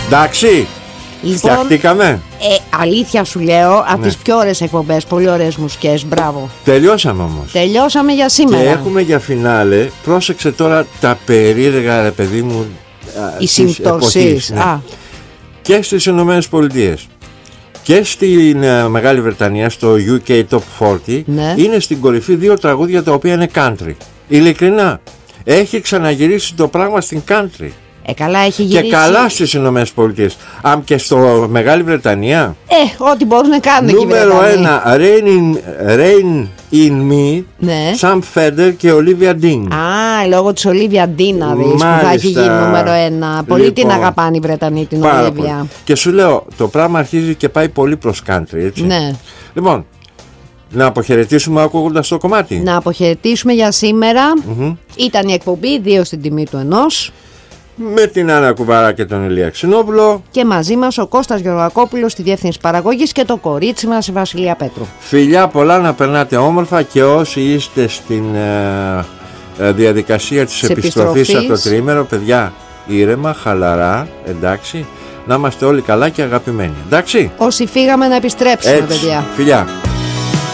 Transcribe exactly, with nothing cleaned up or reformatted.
Εντάξει. Λοιπόν, φτιαχτήκαμε. Ε, αλήθεια σου λέω, από Ναι. τις πιο ωραίες εκπομπές, πολύ ωραίες μουσικές, μπράβο. Τελειώσαμε όμως. Τελειώσαμε για σήμερα. Και έχουμε για φινάλε, πρόσεξε τώρα τα περίεργα, ρε παιδί μου, Η συμπτωσή. ναι. Α, Και στις Ηνωμένες Πολιτείες και στην uh, Μεγάλη Βρετανία, στο γιου κέι Top σαράντα, ναι. είναι στην κορυφή δύο τραγούδια τα οποία είναι country. Ειλικρινά, έχει ξαναγυρίσει το πράγμα στην country. ε, καλά έχει γυρίσει. Και καλά στις Ηνωμένες Πολιτείες. Αν και στο Μεγάλη Βρετανία, Ε, ό,τι μπορούν να κάνουν εκεί οι νούμερο Βρετανοί. ένα, Rain in, Rain in Me, Ναι. Sam Fender και Olivia Dean. Α, λόγω της Ολίβια Ντίν να δεις, που θα έχει Μάλιστα. γίνει νούμερο ένα. Πολύ Λοιπόν, την αγαπάνε οι Βρετανοί την Πάρα Ολίβια. πολύ. Και σου λέω, το πράγμα αρχίζει και πάει πολύ προς country, έτσι. Ναι. Λοιπόν, να αποχαιρετήσουμε ακούγοντας το κομμάτι. Να αποχαιρετήσουμε για σήμερα. Μμμ. Ήταν η εκπομπή δύο στην τιμή του ενός. Με την Άννα Κουβαρά και τον Ηλία Ξινόπουλο. Και μαζί μας ο Κώστας Γεωργακόπουλος στη διεύθυνση παραγωγής και το κορίτσι μας η Βασιλεία Πέτρου. Φιλιά πολλά, να περνάτε όμορφα, και όσοι είστε στην ε, ε, διαδικασία της Της επιστροφής από το επιστροφής. τριήμερο, παιδιά, ήρεμα, χαλαρά, εντάξει, να είμαστε όλοι καλά και αγαπημένοι, εντάξει. Όσοι φύγαμε να επιστρέψουμε, Έτσι, παιδιά. φιλιά.